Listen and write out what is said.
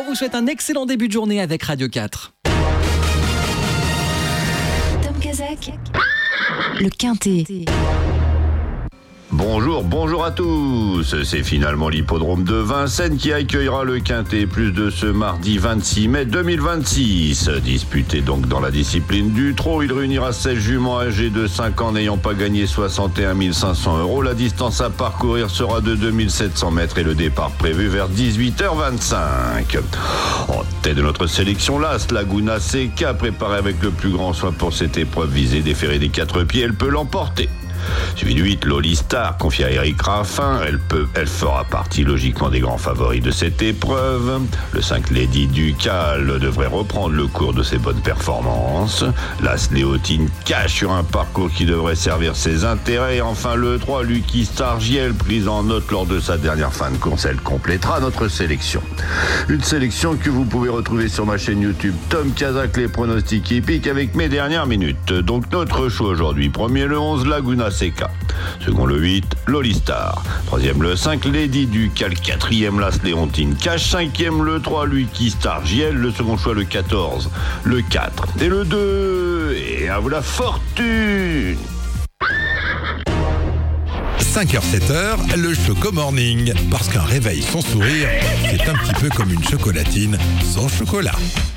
vous souhaite un excellent début de journée avec Radio 4. Tom Kazak, le Quintet. Bonjour à tous. C'est finalement l'hippodrome de Vincennes qui accueillera le Quintet plus de ce mardi 26 mai 2026. Disputé donc dans la discipline du trot, il réunira 16 juments âgés de 5 ans n'ayant pas gagné 61 500 €. La distance à parcourir sera de 2700 mètres et le départ prévu vers 18h25. En tête de notre sélection, l'As Laguna Seca, préparée avec le plus grand soin pour cette épreuve visée déférée des 4 pieds, elle peut l'emporter. Suivi du 8, Loli Star, confié à Eric Raffin. Elle fera partie logiquement des grands favoris de cette épreuve. Le 5, Lady Ducal, devrait reprendre le cours de ses bonnes performances. L'As Léotine cache sur un parcours qui devrait servir ses intérêts. Et enfin le 3, Lucky Star Giel, prise en note lors de sa dernière fin de course. Elle complétera notre sélection. Une sélection que vous pouvez retrouver sur ma chaîne YouTube Tom Kazak, les pronostics hippiques avec mes dernières minutes. Donc notre choix aujourd'hui: premier le 11, Laguna Seca. Second le 8, Loli Star. Troisième le 5, Lady Ducal. Quatrième, l'As Léontine Cache. Cinquième le 3, Lucky Star Giel. Le second choix le 14, le 4 et le 2. Et à vous la fortune. 5h-7h, le Choco Morning. Parce qu'un réveil sans sourire, c'est un petit peu comme une chocolatine sans chocolat.